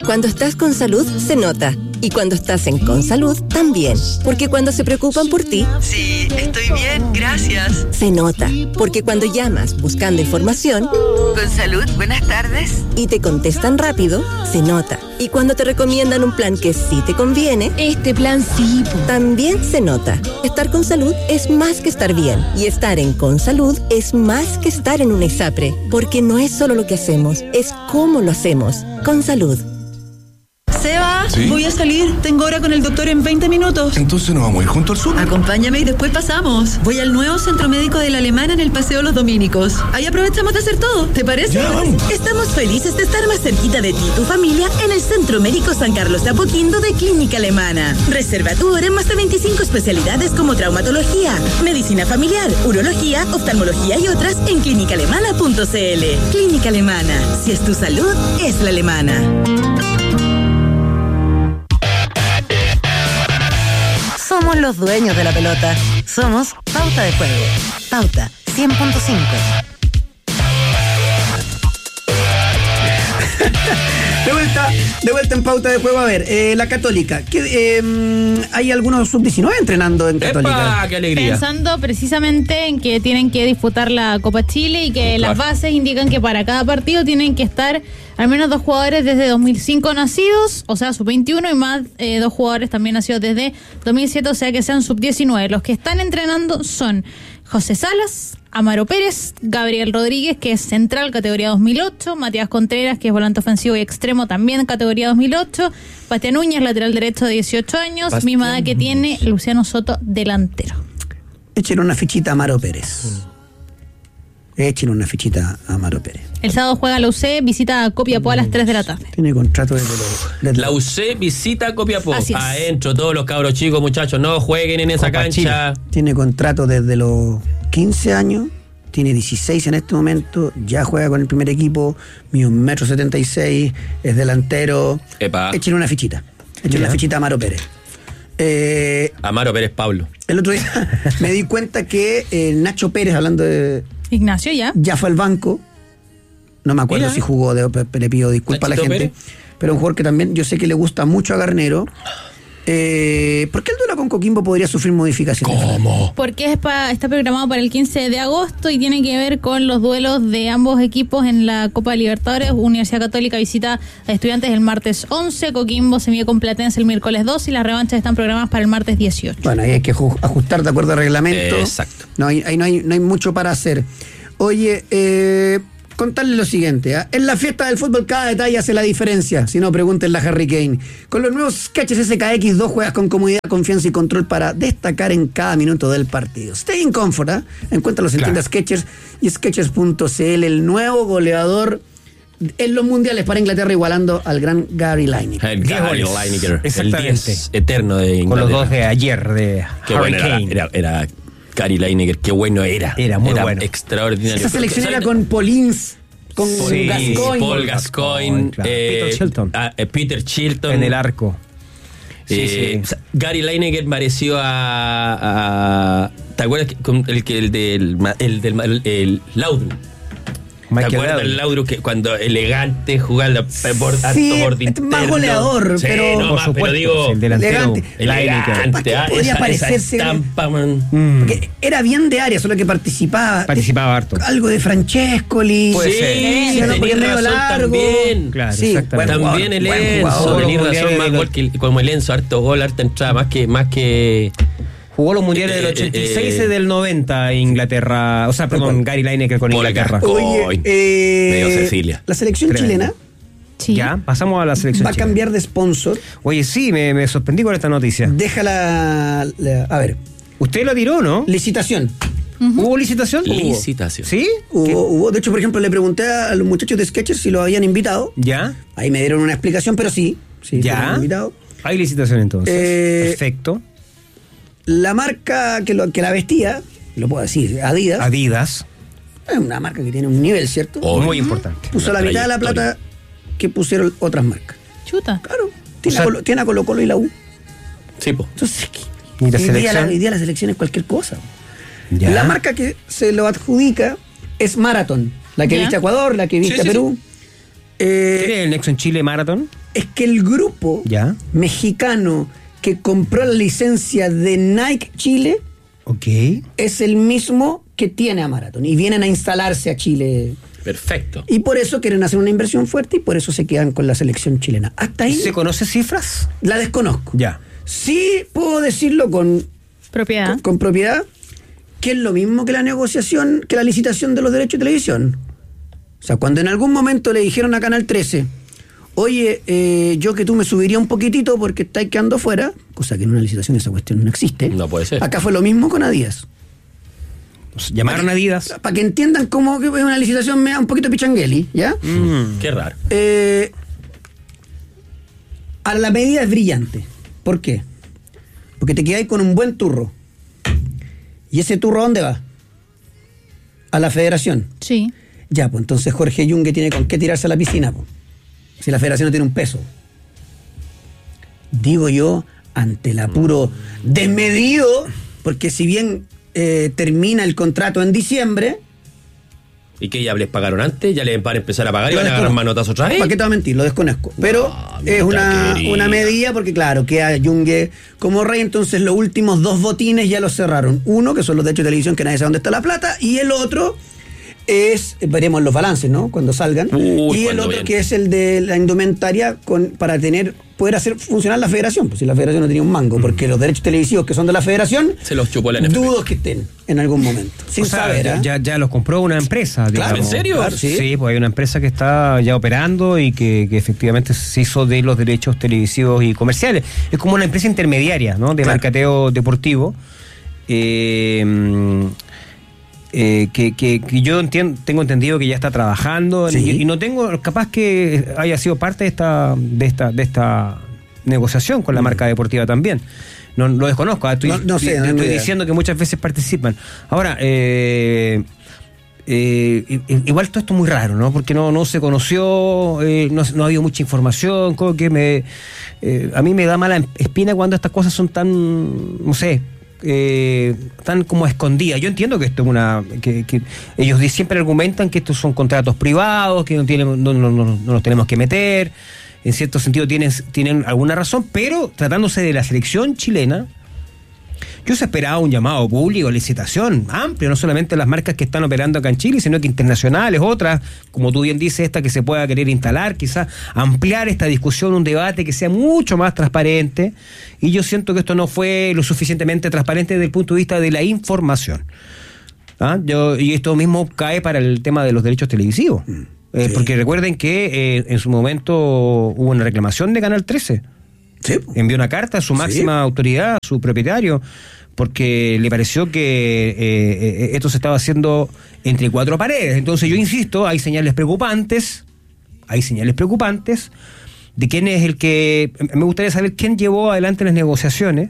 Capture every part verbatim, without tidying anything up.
Cuando estás con salud, se nota. Y cuando estás en Consalud, también. Porque cuando se preocupan por ti... Sí, estoy bien, gracias. Se nota. Porque cuando llamas buscando información... Consalud, buenas tardes. Y te contestan rápido, se nota. Y cuando te recomiendan un plan que sí te conviene... Este plan sí. También se nota. Estar con salud es más que estar bien. Y estar en Consalud es más que estar en una ISAPRE. Porque no es solo lo que hacemos, es cómo lo hacemos. Consalud. Seba, ¿Sí? Voy a salir. Tengo hora con el doctor en veinte minutos. Entonces nos vamos a ir junto al sur. Acompáñame y después pasamos. Voy al nuevo centro médico de la Alemana en el Paseo Los Dominicos. Ahí aprovechamos de hacer todo. ¿Te parece? Ya, vamos. Estamos felices de estar más cerquita de ti y tu familia en el Centro Médico San Carlos de Apoquindo de Clínica Alemana. Reserva tu hora en más de veinticinco especialidades como traumatología, medicina familiar, urología, oftalmología y otras en clínica alemana punto c l. Clínica Alemana. Si es tu salud, es la alemana. Somos los dueños de la pelota. Somos Pauta de Juego. Pauta cien punto cinco. De vuelta, de vuelta en Pauta de Juego. A ver, eh, la Católica. Que, eh, hay algunos sub diecinueve entrenando en Católica. ¡Epa! ¡Qué alegría! Pensando precisamente en que tienen que disputar la Copa Chile y que Claro. las bases indican que para cada partido tienen que estar al menos dos jugadores desde dos mil cinco nacidos, o sea, sub veintiuno, y más eh, dos jugadores también nacidos desde dos mil siete, o sea, que sean sub diecinueve. Los que están entrenando son José Salas, Amaro Pérez, Gabriel Rodríguez, que es central, categoría dos mil ocho, Matías Contreras, que es volante ofensivo y extremo, también categoría dos mil ocho, Bastián Núñez, lateral derecho de dieciocho años, Bastián misma edad que tiene Luciano Soto, delantero. Echen una fichita a Amaro Pérez. Echen una fichita a Amaro Pérez. El sábado juega la U C, visita a Copiapó a las tres de la tarde. Tiene contrato desde los... desde La U C visita Copiapó. Así es. Adentro, todos los cabros chicos, muchachos, no jueguen en esa Copa cancha. Tiene contrato desde los quince años, tiene dieciséis en este momento, ya juega con el primer equipo, mide un metro setenta y seis, es delantero. Epa. Echen una fichita, echen Ya. una fichita a Amaro Pérez. Eh, Amaro Pérez Pablo. el otro día me di cuenta que eh, Nacho Pérez, hablando de... Ignacio, ya. ya fue al banco, no me acuerdo Mira. si jugó, de, le pido disculpas a la Nachito gente, Pérez. pero un jugador que también yo sé que le gusta mucho a Garnero. Eh, ¿Por qué el duelo con Coquimbo podría sufrir modificaciones? ¿Cómo? Porque es pa- está programado para el quince de agosto y tiene que ver con los duelos de ambos equipos en la Copa Libertadores. Universidad Católica visita a Estudiantes el martes once, Coquimbo se mide con Platense el miércoles dos y las revanchas están programadas para el martes dieciocho. Bueno, ahí hay que ju- ajustar de acuerdo al reglamento. Exacto. No, ahí, ahí no, hay, no hay mucho para hacer. Oye, eh, contarles lo siguiente. ¿eh? En la fiesta del fútbol cada detalle hace la diferencia. Si no, pregúntenle a Harry Kane. Con los nuevos sketches S K X dos juegas con comodidad, confianza y control para destacar en cada minuto del partido. Stay in comfort. ¿eh? Encuéntralos en Claro. tiendas Skechers y Skechers punto c l. El nuevo goleador en los mundiales para Inglaterra, igualando al gran Gary Lineker. El Diez Gary goles. Lineker, el Exactamente. diez eterno de Inglaterra. Con los dos de ayer de Qué Harry bueno era, Kane. era, era Gary Lineker, qué bueno era. Era muy bueno. Extraordinario. Esa selección ¿Saben? era con Paulins, con Sí, Gascoigne. Paul Gascoigne, Claro. eh, Peter Shilton. ah, eh, Peter Shilton. En el arco. Sí, Eh, sí. o sea, Gary Lineker pareció a, a- ¿te acuerdas que, con el que el del ma- el del ma- el, el Laudrup? ¿Te Michael acuerdas del Laudrup. Laudrup que cuando elegante jugando por harto Sí, borde es más interno? goleador, Sí, pero- no, Por más, pero supuesto, digo el delantero. elegante. elegante, ¿Para qué ah, podría esa, esa parecerse? estampa, man. Mm. Porque era bien de área, solo que participaba. Participaba harto. Algo de Francescoli. Puede Sí, ser. Sí, no, porque tenés es medio razón largo. también. Claro, Sí, exactamente. buen También el buen Enzo, jugador. tenés Los razón, mundiales más de- gol que como el Enzo, harto gol, harta entrada, más que, más que Jugó los mundiales del Eh, ochenta y seis eh, y del noventa Inglaterra. O sea, perdón, Gary Lineker con Paul Inglaterra. Gascoigne. Oye, eh, Medio Cecilia. la selección Tremendo. chilena Sí. Ya, pasamos a la selección va a chilena. cambiar de sponsor. Oye, sí, me, me sorprendí con esta noticia. Deja la, la- a ver, Usted lo tiró, ¿no? licitación. ¿Hubo licitación? licitación. ¿Sí? Hubo, hubo, de hecho, por ejemplo, le pregunté a los muchachos de Skechers si lo habían invitado. ¿Ya? Ahí me dieron una explicación, pero sí, sí, lo ¿Ya? habían invitado. Hay licitación entonces. Eh, Perfecto. La marca que, lo, que la vestía, lo puedo decir, Adidas, Adidas. es una marca que tiene un nivel, ¿cierto? Oh, Muy importante. Puso una la mitad de la trayectoria. plata que pusieron otras marcas. Chuta. Claro, tiene, O sea- a, Colo, tiene a Colo Colo y la U. Sí, po. Entonces, ¿qué? ¿Y la hoy, día la, selección? hoy día la selección es cualquier cosa. Ya. La marca que se lo adjudica es Marathon, la que Ya. viste a Ecuador, la que viste Sí, a sí, Perú. Eh, ¿Quién es el Nexon Chile Marathon? es que el grupo Ya. mexicano que compró la licencia de Nike Chile Ok. es el mismo que tiene a Marathon y vienen a instalarse a Chile. Perfecto. Y por eso quieren hacer una inversión fuerte y por eso se quedan con la selección chilena. Hasta ahí ¿Se conoce cifras? la desconozco. Ya. Sí puedo decirlo con, Propiedad. con, con propiedad, que es lo mismo que la negociación, que la licitación de los derechos de televisión. O sea, cuando en algún momento le dijeron a Canal trece, oye, eh, yo que tú me subiría un poquitito porque estáis quedando fuera, cosa que en una licitación esa cuestión no existe. No puede ser. Acá fue lo mismo con Adidas. Llamaron a Adidas. Para que entiendan cómo que es una licitación me da un poquito pichangueli, ¿ya? Mm. Qué raro. Eh, a la medida es brillante. ¿Por qué? Porque te quedáis con un buen turro. ¿Y ese turro a dónde va? A la federación. Sí. Ya, pues entonces Jorge Yungue tiene con qué tirarse a la piscina, pues. Si la federación no tiene un peso. Digo yo, ante el apuro desmedido, porque si bien eh, termina el contrato en diciembre, ¿Y que ya les pagaron antes? ¿Ya les van a empezar a pagar y Lo van a agarrar desconozco. manotazos otra vez? ¿para qué te voy a mentir? Lo desconozco. Pero No, es una, querido. una medida porque, claro, queda Yungue como rey. Entonces, los últimos dos botines ya los cerraron. Uno, que son los derechos de televisión, que nadie sabe dónde está la plata. Y el otro es, veremos los balances, ¿no? Cuando salgan. Uy, y el cuando otro, bien. que es el de la indumentaria con, para tener poder hacer funcionar la federación. Pues si la federación no tenía un mango. Porque los derechos televisivos que son de la federación, Se los chupó la N F P. dudo que estén en algún momento. Sin O sea, saber, ya, ¿eh? ya, ya los compró una empresa. Claro, digamos. ¿en serio? Claro, sí. Sí, pues hay una empresa que está ya operando y que, que efectivamente se hizo de los derechos televisivos y comerciales. Es como una empresa intermediaria, ¿no? De Claro. mercateo deportivo. Eh, eh, que, que, que yo entiendo, tengo entendido que ya está trabajando Sí. y, y no tengo, capaz que haya sido parte de esta, de esta, de esta negociación con la marca deportiva también. No lo desconozco, ah, estoy, No- no sé, estoy- no tengo estoy idea. diciendo que muchas veces participan. Ahora, eh, eh, i- i- igual todo esto es muy raro, ¿no? Porque no, no se conoció, eh, no, no ha habido mucha información, como que me, eh, a mí me da mala espina cuando estas cosas son tan, no sé, eh, tan como escondidas. Yo entiendo que esto es una, que, que ellos di- siempre argumentan que estos son contratos privados, que no tienen, no, no, no, no nos tenemos que meter. En cierto sentido tienen, tienen alguna razón, pero tratándose de la selección chilena, yo se esperaba un llamado público, licitación amplio, no solamente las marcas que están operando acá en Chile, sino que internacionales, otras, como tú bien dices, esta que se pueda querer instalar, quizás ampliar esta discusión, un debate que sea mucho más transparente, y yo siento que esto no fue lo suficientemente transparente desde el punto de vista de la información. ¿Ah? Yo, y esto mismo cae para el tema de los derechos televisivos. Eh, Sí. Porque recuerden que eh, en su momento hubo una reclamación de Canal trece. Sí, po. Envió una carta a su Sí. máxima autoridad, a su propietario, porque le pareció que eh, eh, esto se estaba haciendo entre cuatro paredes. Entonces yo insisto, hay señales preocupantes, hay señales preocupantes de quién es el que... Me gustaría saber quién llevó adelante las negociaciones,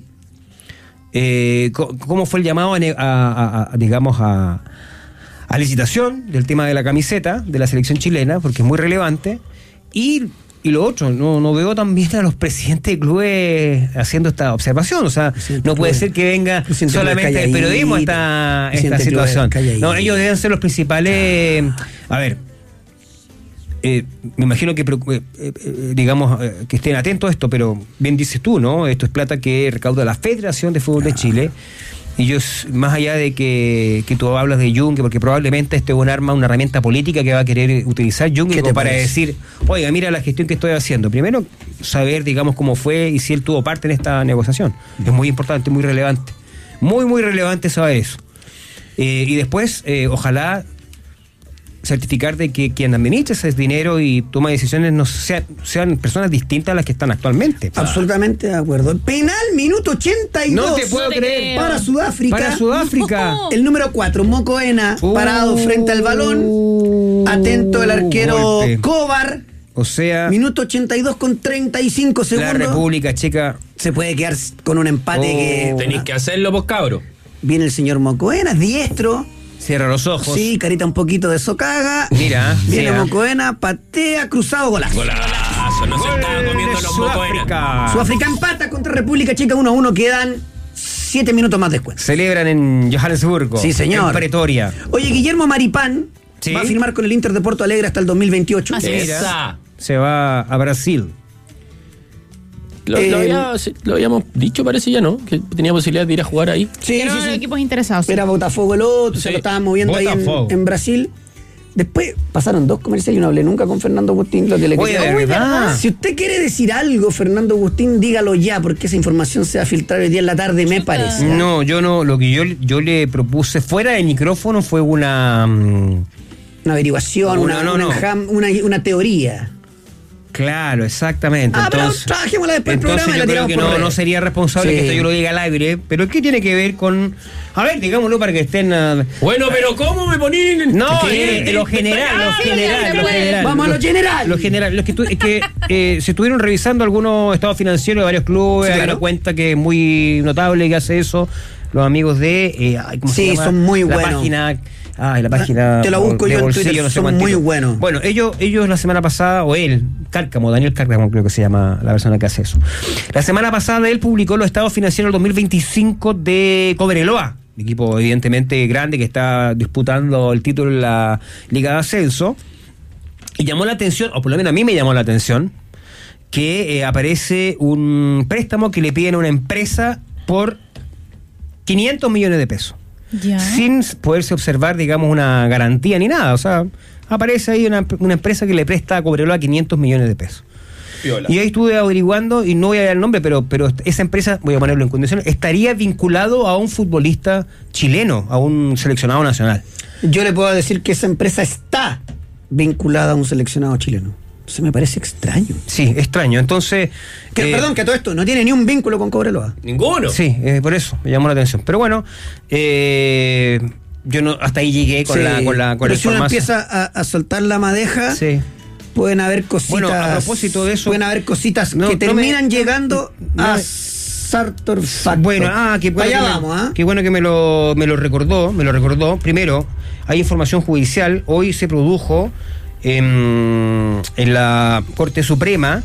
eh, co- cómo fue el llamado a, ne- a- a- a, digamos, a, a licitación del tema de la camiseta de la selección chilena, porque es muy relevante, y... Y lo otro, no, no veo también a los presidentes de clubes haciendo esta observación. O sea, Presidente no puede clubes. ser que venga Presidente solamente clubes el periodismo esta, calladito. esta Presidente clubes situación. calladito. No, ellos deben ser los principales. A ver, eh, me imagino que, eh, eh, digamos, eh, que estén atentos a esto, pero bien dices tú, ¿no? Esto es plata que recauda la Federación de Fútbol de Chile. Y yo, más allá de que, que tú hablas de Junge, porque probablemente este es un arma, una herramienta política que va a querer utilizar Junge ¿Qué te como para parece? decir, oiga, mira la gestión que estoy haciendo. Primero, saber, digamos, cómo fue y si él tuvo parte en esta negociación. Es muy importante, muy relevante. Muy, muy relevante saber eso. Eh, y después, eh, ojalá certificar de que quien administra ese dinero y toma decisiones no sean, sean personas distintas a las que están actualmente. Absolutamente de acuerdo. Penal, minuto ochenta y dos. No te puedo No te creer. creo. Para Sudáfrica. Para Sudáfrica. No. El número cuatro, Mocoena, parado frente al balón. Atento el arquero Golpe. Kovar. O sea, Minuto ochenta y dos con treinta y cinco la segundos. República Checa. Se puede quedar con un empate Oh. que... Tenéis que hacerlo, pues, cabro. Viene el señor Mocoena, diestro. Cierra los ojos. Sí, carita un poquito de socaga. Mira, Viene mira. Mocoena, patea, cruzado, golazo. Golazo, no se estaba comiendo los mocos. Sudáfrica. Sudáfrica empata contra República Checa uno a uno. Quedan siete minutos más después. Celebran en Johannesburgo. Sí, señor. En Pretoria. Oye, Guillermo Maripán, Sí. Va a firmar con el Inter de Porto Alegre hasta el dos mil veintiocho. Así es. Esa. Se va a Brasil. Lo, Eh, lo había- sí, lo habíamos dicho, parece ya, ¿no? Que tenía posibilidad de ir a jugar ahí. Sí, Eran sí, los sí. equipos interesados. sí. Era Botafogo el otro, Sí. se lo estaban moviendo ahí en, Botafogo. en Brasil. Después pasaron dos comerciales y no hablé nunca con Fernando Agustín. Lo que le Oye, quería- de verdad. Si usted quiere decir algo, Fernando Agustín, dígalo ya, porque esa información se va a filtrar hoy día en la tarde, me parece. ¿ah? No, yo no, lo que yo, yo le propuse fuera de micrófono fue una... mm, Una averiguación, No, una, no, una, no. enjam- una, una teoría. Claro, exactamente. Ah, pero entonces, trabajémosla después del entonces programa y la yo creo tiramos que por no, redes. no sería responsable Sí. que esto yo lo diga al aire, pero ¿qué tiene que ver con... A ver, digámoslo para que estén... ah, Bueno, pero ¿cómo me ponían? No, ¿Qué? eh, lo general, lo sí, general, se lo puede. general. Vamos a lo general. Lo general, lo que, tu- es que eh, se estuvieron revisando algunos estados financieros de varios clubes, Sí, hay claro. una cuenta que es muy notable que hace eso, los amigos de... eh, ay, ¿cómo se Sí, llama? son muy la buenos. Página, ay, la página... Te lo busco de yo en bolsillo, Twitter, no sé son cuántito. muy buenos. Bueno, ellos, ellos la semana pasada, o él, Cárcamo, Daniel Cárcamo creo que se llama la persona que hace eso. La semana pasada él publicó los estados financieros del dos mil veinticinco de Cobreloa, equipo evidentemente grande que está disputando el título en la Liga de Ascenso, y llamó la atención, o por lo menos a mí me llamó la atención, que eh, aparece un préstamo que le piden a una empresa por quinientos millones de pesos. Ya. Sin poderse observar, digamos, una garantía ni nada. O sea, aparece ahí una, una empresa que le presta a Cobreloa quinientos millones de pesos. Piola. Y ahí estuve averiguando, y no voy a dar el nombre, pero, pero esa empresa, voy a ponerlo en condiciones, estaría vinculado a un futbolista chileno, a un seleccionado nacional. Yo le puedo decir que esa empresa está vinculada a un seleccionado chileno. Eso me parece extraño. Sí, extraño. Entonces... Que, eh, perdón, que todo esto no tiene ni un vínculo con Cobreloa. Ninguno. Sí, eh, por eso me llamó la atención. Pero bueno, eh, yo no hasta ahí llegué con Sí. la con la con Pero la si uno información. empieza a, a soltar la madeja, Sí. pueden haber cositas. Bueno, a propósito de eso, pueden haber cositas no, que no terminan me- llegando no a me- Sartor Factor. Bueno, ah, qué bueno, Allá que me- vamos, ¿ah? qué bueno que me lo, me lo recordó, me lo recordó. Primero, hay información judicial. Hoy se produjo en, en la Corte Suprema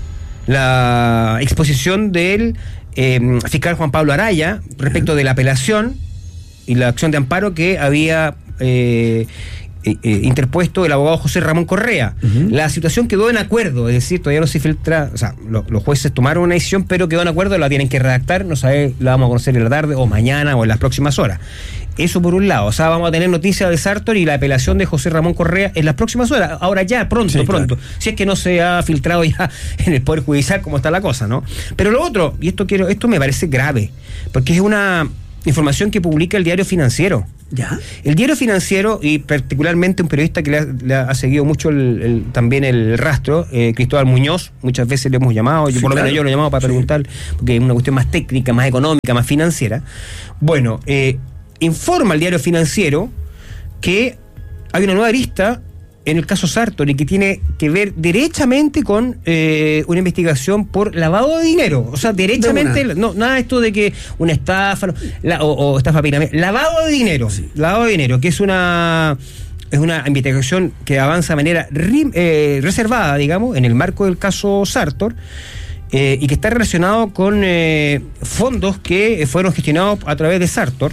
la exposición del eh, fiscal Juan Pablo Araya respecto de la apelación y la acción de amparo que había eh, eh, eh, interpuesto el abogado José Ramón Correa. Ujú. La situación quedó en acuerdo, es decir, todavía no se filtra, o sea, lo- los jueces tomaron una decisión, pero quedó en acuerdo, la tienen que redactar, no sabe, la vamos a conocer en la tarde o mañana o en las próximas horas. Eso por un lado, o sea, vamos a tener noticias de Sartor y la apelación de José Ramón Correa en las próximas horas, ahora ya, pronto, Sí, pronto, claro. si es que no se ha filtrado ya en el Poder Judicial cómo está la cosa, ¿no? Pero lo otro, y esto quiero, esto me parece grave, porque es una información que publica el Diario Financiero. Ya. El Diario Financiero, y particularmente un periodista que le ha, le ha seguido mucho el, el- también el rastro, eh, Cristóbal Muñoz, muchas veces le hemos llamado, yo Sí, por lo claro. menos yo lo he llamado para Sí. preguntar, porque es una cuestión más técnica, más económica, más financiera. Bueno, eh, informa el Diario Financiero que hay una nueva arista en el caso Sartor y que tiene que ver derechamente con eh, una investigación por lavado de dinero. O sea, derechamente, De una. no, nada de esto de que una estafa no, la- o, o estafa piramidal. Lavado de dinero. Lavado de dinero, que es una es una investigación que avanza de manera ri- eh, reservada, digamos, en el marco del caso Sartor. eh, y que está relacionado con eh, fondos que fueron gestionados a través de Sartor.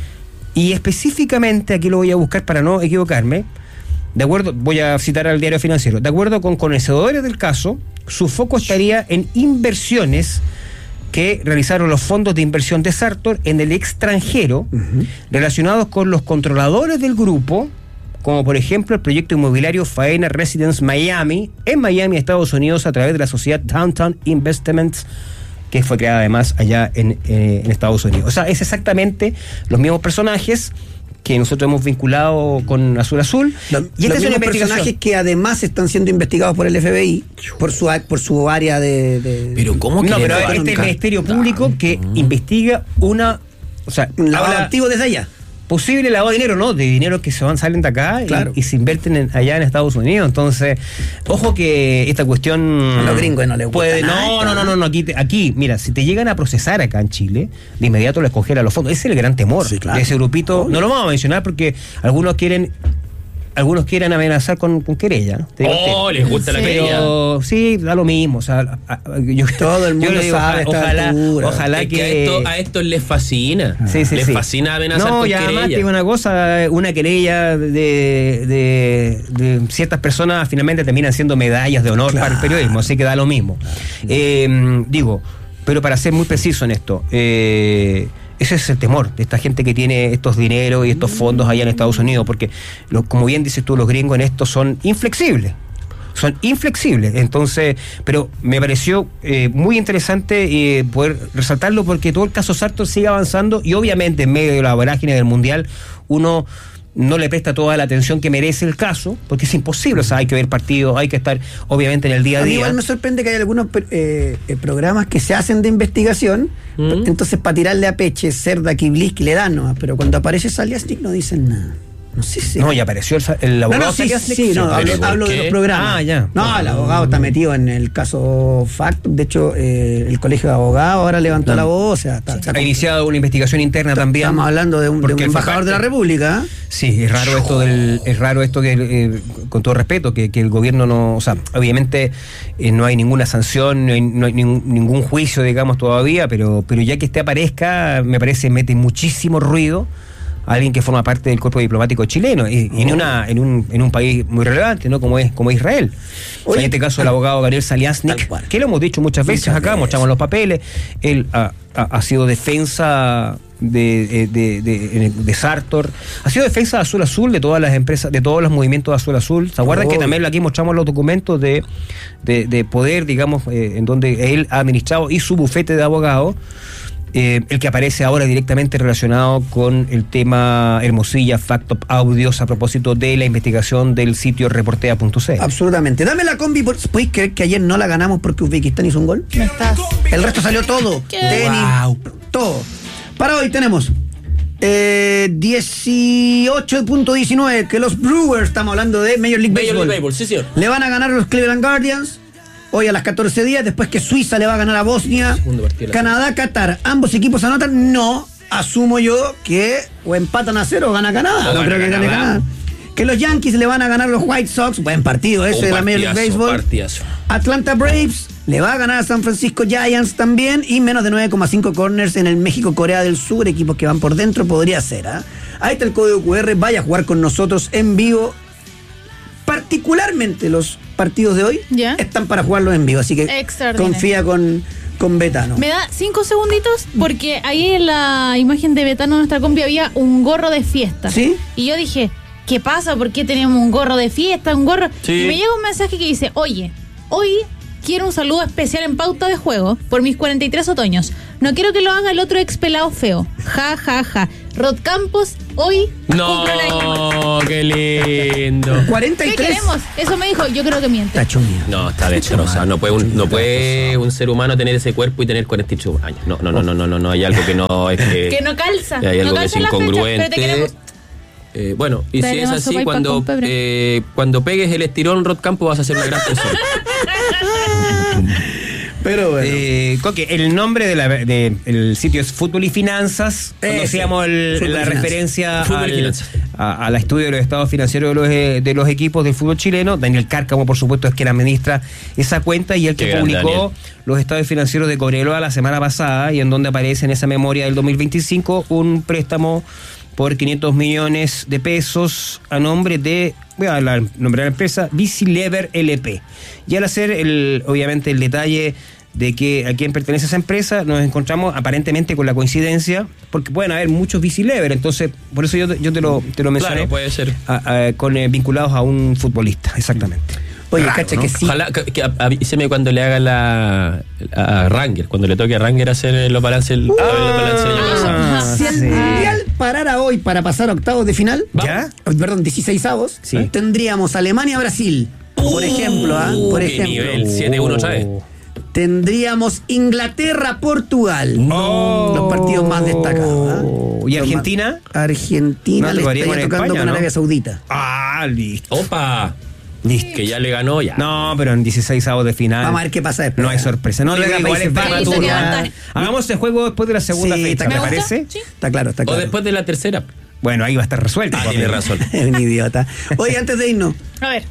Y específicamente, aquí lo voy a buscar para no equivocarme, de acuerdo, voy a citar al Diario Financiero, de acuerdo con conocedores del caso, su foco estaría en inversiones que realizaron los fondos de inversión de Sartor en el extranjero, Ujú. relacionados con los controladores del grupo, como por ejemplo el proyecto inmobiliario Faena Residence Miami, en Miami, Estados Unidos, a través de la sociedad Downtown Investments, que fue creada además allá en, eh, en Estados Unidos. O sea, es exactamente los mismos personajes que nosotros hemos vinculado con Azul Azul. Lo- y los esta es una mismos investigación. personajes que además están siendo investigados por el F B I por su a- por su área de, de- Pero ¿cómo que No, le pero robaron? este es el Ministerio Público que investiga una... O sea, un lavado habla- de activos desde allá. posible lavado de dinero, ¿no? De dinero que se van, salen de acá y- Claro. y, se invierten en- allá en Estados Unidos. Entonces, ojo que esta cuestión... A los gringos no les gusta puede, nada No, esto, no, no, no, no, aquí, te- aquí, mira, si te llegan a procesar acá en Chile, de inmediato les congela los fondos. Ese es el gran temor Sí, claro. de ese grupito. Obvio. No lo vamos a mencionar porque algunos quieren algunos quieren amenazar con, con querella, ¿no? Te digo, Oh, te- les gusta la querella. Pero sí, da lo mismo. O sea, a- a- yo, Todo el yo mundo le digo, sabe a esta ojalá, altura. ojalá Es que, que a, esto, a estos les fascina. Sí, sí, les sí. fascina amenazar no, con y además te querella. digo una cosa, una querella de, de, de ciertas personas finalmente terminan siendo medallas de honor para el periodismo, así que da lo mismo. Eh, digo, pero para ser muy preciso en esto, eh, ese es el temor de esta gente que tiene estos dineros y estos fondos allá en Estados Unidos, porque los, como bien dices tú, los gringos en esto son inflexibles. Son inflexibles, entonces, pero me pareció eh, muy interesante eh, poder resaltarlo porque todo el caso Sartor sigue avanzando y obviamente en medio de la vorágine del Mundial uno no le presta toda la atención que merece el caso, porque es imposible, o sea, hay que ver partidos, hay que estar obviamente en el día a A mí día. igual me sorprende que hay algunos eh, eh, programas que se hacen de investigación, Mm. entonces para tirarle a Peche, Cerda, Kiblisky le dan nomás, pero cuando aparece Saliasnik no dicen nada. No sé si... No, y apareció el, el No, abogado. no, sí, Saliasnik. sí, no, pero hablo, ¿por hablo de qué? los programas. Ah, ya. No, el abogado está metido en el caso Fact. De hecho, eh, el colegio de abogados ahora levantó No. la voz. O sea, está, está- Ha iniciado una investigación interna también. estamos hablando de un, de Porque un él fue embajador de la parte. República. ¿eh? Sí, es raro esto del, es raro esto que, eh, con todo respeto, que, que el gobierno no, o sea, obviamente eh, no hay ninguna sanción, no hay, no hay ningún, ningún juicio, digamos, todavía, pero, pero ya que este aparezca, me parece mete muchísimo ruido a alguien que forma parte del cuerpo diplomático chileno y, y en una en un, en un país muy relevante, ¿no? Como es como Israel. O sea, en este caso el abogado Gabriel Saliasnik, Tal cual. que lo hemos dicho muchas veces Muchas acá, veces. mostramos los papeles, él ha, ha, ha sido defensa de, de, de, de, de Sartor, ha sido defensa de Azul Azul, de todas las empresas, de todos los movimientos de Azul Azul. ¿Se acuerdan que Obvio. también aquí mostramos los documentos de, de, de poder, digamos, eh, en donde él ha administrado y su bufete de abogados? Eh, el que aparece ahora directamente relacionado con el tema Hermosilla Fact Top Audios a propósito de la investigación del sitio reportea punto c l. Absolutamente. Dame la combi. por- ¿Podéis creer que ayer no la ganamos porque Uzbekistán hizo un gol? Me estás. El resto salió todo. ¿Qué? Tenis, Wow. todo. Para hoy tenemos eh, dieciocho punto diecinueve, que los Brewers, estamos hablando de Major League Major Baseball, League Baseball, sí, señor. le van a ganar a los Cleveland Guardians hoy a las catorce días, después que Suiza le va a ganar a Bosnia, Segundo partido de la Canadá, Qatar. ¿Ambos equipos anotan? No. Asumo yo que o empatan a cero o gana Canadá. O no gana creo que gane Canadá. Canadá. Que los Yankees le van a ganar a los White Sox. Buen partido ese Un de la Major League partidazo, Baseball. partidazo. Atlanta Braves le va a ganar a San Francisco Giants también. Y menos de nueve coma cinco corners en el México-Corea del Sur. Equipos que van por dentro, podría ser. ¿ah? Ahí está el código cu erre. Vaya a jugar con nosotros en vivo. Particularmente los partidos de hoy Ya. están para jugarlos en vivo. Así que Extraordinario. confía con, con Betano. Me da cinco segunditos porque ahí en la imagen de Betano, nuestra compi, había un gorro de fiesta. ¿Sí? Y yo dije, ¿qué pasa? ¿Por qué tenemos un gorro de fiesta? Un gorro. Sí. Y me llega un mensaje que dice, oye, hoy quiero un saludo especial en pauta de juego por mis cuarenta y tres otoños. No quiero que lo haga el otro ex pelado feo. Ja, ja, ja. Rod Campos, hoy No, cumplo el año. qué lindo. cuarenta y ¿Qué tres. queremos? Eso me dijo, yo creo que miente. Está chumio. No, está destrozado. No puede, un, no puede un ser humano tener ese cuerpo y tener cuarenta y ocho años. No, no, no, no, no, no, no. Hay algo que no es que. Que no calza. Hay algo no que es calza la fecha, pero te incongruente. queremos. Eh, bueno, y si Dale es más así, sopa y pan cuando, con pebre. eh, cuando pegues el estirón, Rod Campo, vas a hacer una gran persona. Pero bueno. Eh, Coque, el nombre de la, de, el sitio es Fútbol y Finanzas. Ese, Conocíamos el- Fútbol y la Finanzas. referencia Fútbol y al, Finanzas. a- al estudio de los estados financieros de los, eh, de los equipos del fútbol chileno. Daniel Cárcamo, por supuesto, es quien administra esa cuenta y el que Qué grande, publicó Daniel. los estados financieros de Cobreloa la semana pasada y en donde aparece en esa memoria del dos mil veinticinco un préstamo por quinientos millones de pesos a nombre de, voy a hablar, nombre de la empresa, Bicilever L P. Y al hacer, el, obviamente, el detalle de que a quién pertenece esa empresa, nos encontramos aparentemente con la coincidencia, porque pueden haber muchos Bicilever, entonces, por eso yo, te- yo te lo, te lo mencioné, Claro, puede ser. a- a- con eh, vinculados a un futbolista, exactamente. Oye, Raro, cacha ¿no? que sí. Ojalá que, que avíseme cuando le haga la a Ranger, cuando le toque a Ranger hacer los balances el, los balances del año pasado. Ah, Si el sí. Mundial parara hoy para pasar a octavos de final, ¿Ya? oh, perdón, dieciseisavos, Sí. tendríamos Alemania-Brasil, por ejemplo, ¿ah? Por qué ejemplo. nivel. siete uno otra vez. Tendríamos Inglaterra-Portugal. Oh. Los partidos más destacados. ¿ah? ¿Y Los Argentina? más- Argentina No, le tocaría estaría con tocando España, con ¿no? Arabia Saudita. Ah, listo. Opa, Listo. que ya le ganó ya. No, pero en dieciséis avos de final. Vamos a ver qué pasa después. No hay sorpresa. No, Llega yo creo que igual Países es Bajos. prematuro. Países Bajos. Hagamos el juego después de la segunda Sí, fecha, está ¿me claro. parece? Sí. Está claro, está O claro. después de la tercera. Bueno, ahí va a estar resuelto. Ah, tiene razón. Es un idiota. Oye, antes de irnos, A ver.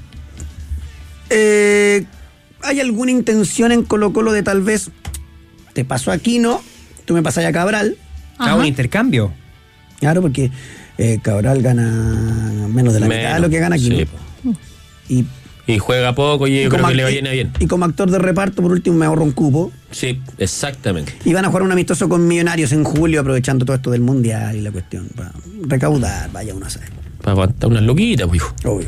eh, ¿hay alguna intención en Colo-Colo de tal vez te paso a Aquino, tú me pasas a Cabral? Ah, un intercambio. Claro, porque eh, Cabral gana menos de la Menos, mitad de lo que gana Aquino. sí. Y, Y juega poco y yo creo como que le va act- bien. y como actor de reparto, por último, me ahorro un cupo. Sí, exactamente. Y van a jugar un amistoso con Millonarios en julio, aprovechando todo esto del Mundial y la cuestión. Para recaudar, vaya uno a saber. Para aguantar unas loquitas, pues, hijo. Obvio.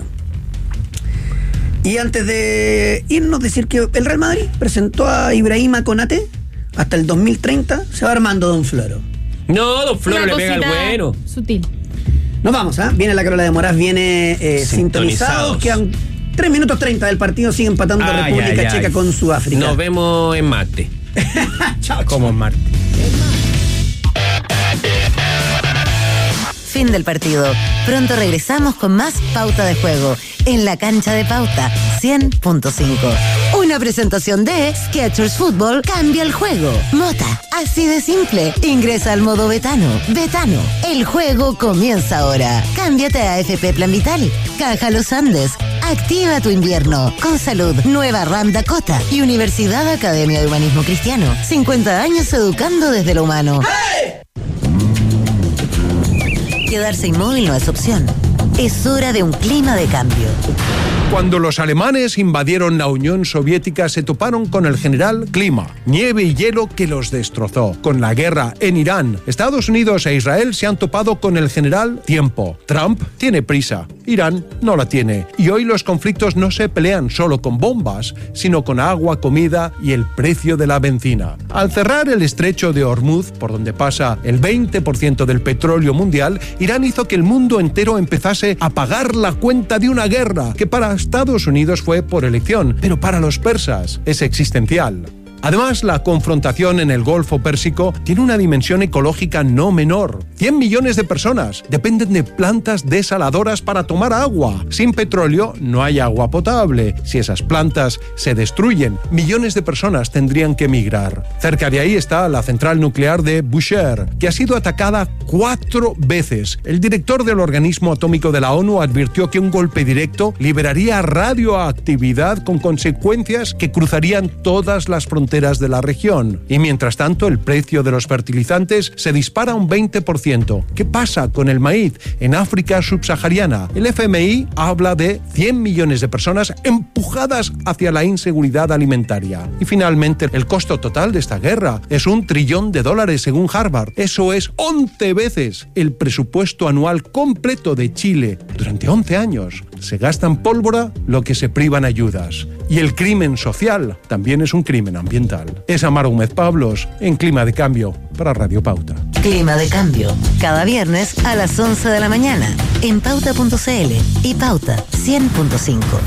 Y antes de irnos, decir que el Real Madrid presentó a Ibrahima Konate hasta el dos mil treinta. Se va armando Don Floro. No, Don Floro Una le pega al cosita bueno. Sutil. Nos vamos, ¿ah? Viene la Carola de Moraz, viene eh, sintonizados. Sintonizados. Quedan tres minutos treinta del partido, sigue empatando Ay, República ay, Checa ay. con Sudáfrica. Nos vemos en Marte. Chao, chao. Como en Marte. Fin del partido. Pronto regresamos con más Pauta de Juego en la cancha de Pauta cien punto cinco. Una presentación de Skechers Fútbol cambia el juego. Mota, así de simple. Ingresa al modo Betano. Betano, el juego comienza ahora. Cámbiate a F P Plan Vital. Caja Los Andes. Activa tu invierno. Con salud, Nueva Ram Dakota y Universidad Academia de Humanismo Cristiano. cincuenta años educando desde lo humano. Quedarse inmóvil no es opción. Es hora de un clima de cambio. Cuando los alemanes invadieron la Unión Soviética se toparon con el general Clima, nieve y hielo que los destrozó. Con la guerra en Irán, Estados Unidos e Israel se han topado con el general Tiempo. Trump tiene prisa, Irán no la tiene. Y hoy los conflictos no se pelean solo con bombas, sino con agua, comida y el precio de la benzina. Al cerrar el estrecho de Hormuz, por donde pasa el veinte por ciento del petróleo mundial, Irán hizo que el mundo entero empezase a pagar la cuenta de una guerra que para Estados Unidos fue por elección, pero para los persas es existencial. Además, la confrontación en el Golfo Pérsico tiene una dimensión ecológica no menor. cien millones de personas dependen de plantas desaladoras para tomar agua. Sin petróleo no hay agua potable. Si esas plantas se destruyen, millones de personas tendrían que emigrar. Cerca de ahí está la central nuclear de Bushehr, que ha sido atacada cuatro veces. El director del organismo atómico de la ONU advirtió que un golpe directo liberaría radioactividad con consecuencias que cruzarían todas las fronteras de la región. Y mientras tanto, el precio de los fertilizantes se dispara un veinte por ciento. ¿Qué pasa con el maíz en África subsahariana? El F M I habla de cien millones de personas empujadas hacia la inseguridad alimentaria. Y finalmente, el costo total de esta guerra es un trillón de dólares según Harvard. Eso es once veces el presupuesto anual completo de Chile. Durante once años se gasta en pólvora lo que se priva en ayudas. Y el crimen social también es un crimen ambiental. Es Amaro Gómez Pablos en Clima de Cambio para Radio Pauta. Clima de cambio. Cada viernes a las once de la mañana en pauta punto c l y Pauta cien punto cinco.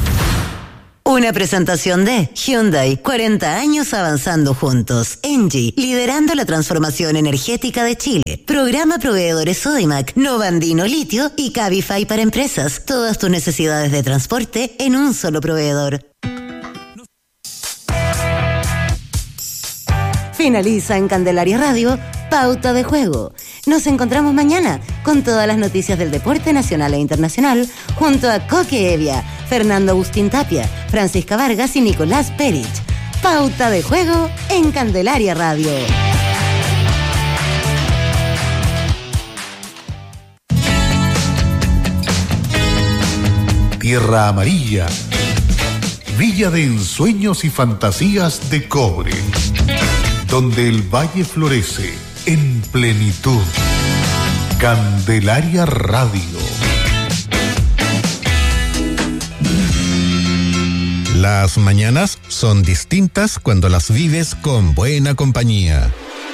Una presentación de Hyundai, cuarenta años avanzando juntos. Engie, liderando la transformación energética de Chile. Programa proveedores Sodimac, Novandino Litio y Cabify para empresas. Todas tus necesidades de transporte en un solo proveedor. Finaliza en Candelaria Radio, Pauta de Juego. Nos encontramos mañana con todas las noticias del deporte nacional e internacional junto a Coque Evia, Fernando Agustín Tapia, Francisca Vargas y Nicolás Perich. Pauta de Juego en Candelaria Radio. Tierra Amarilla, Villa de ensueños y fantasías de cobre, donde el valle florece en plenitud. Candelaria Radio. Las mañanas son distintas cuando las vives con buena compañía.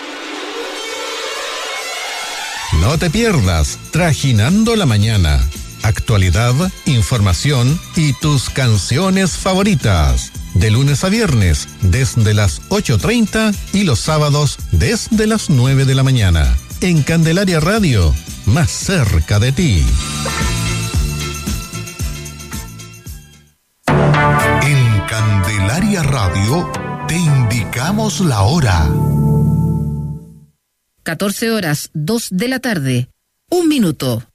No te pierdas Trajinando la Mañana. Actualidad, información y tus canciones favoritas. De lunes a viernes, desde las ocho treinta y los sábados, desde las nueve de la mañana. En Candelaria Radio, más cerca de ti. En Candelaria Radio, te indicamos la hora. catorce horas, dos de la tarde. Un minuto.